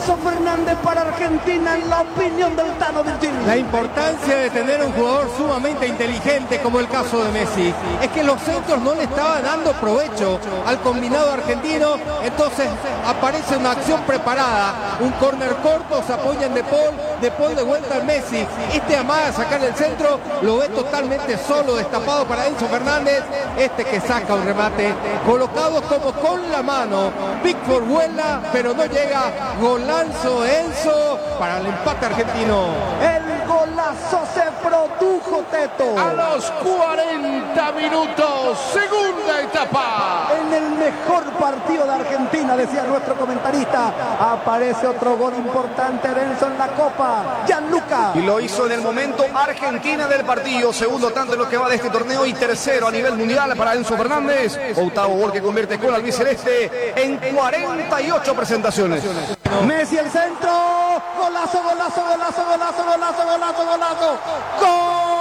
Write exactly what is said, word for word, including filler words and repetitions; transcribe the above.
Enzo Fernández para Argentina en la opinión del Tano Virgilio. La importancia de tener un jugador sumamente inteligente como el caso de Messi es que los centros no le estaban dando provecho al combinado argentino, entonces aparece una acción preparada, un córner corto, se apoya en De Paul, De Paul de vuelta al Messi, este amaga a sacar el centro, lo ve totalmente solo, destapado para Enzo Fernández, este que saca un remate, colocado como con la mano, Pickford vuela, pero no llega, golazo Enzo para el empate argentino. El golazo se produjo, Teto. A los cuarenta minutos, segunda etapa. En el mejor partido de Argentina, decía nuestro comentarista, aparece otro gol importante de Enzo en la Copa, Gianluca. Y lo hizo en el momento Argentina del partido, segundo tanto en lo que va de este torneo y tercero a nivel mundial para Enzo Fernández. Octavo gol que convierte con albiceleste en cuarenta y ocho presentaciones. Messi el centro, golazo, golazo, golazo, golazo, golazo,